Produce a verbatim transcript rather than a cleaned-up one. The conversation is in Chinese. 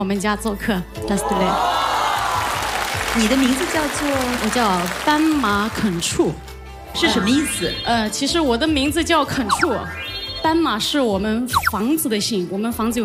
我们家做客 ，Das d l e 你的名字叫做？ 我叫斑马肯处， 是什么意思？ 呃，其实我的名字叫肯处，斑马是我们房子的姓，我们房子有。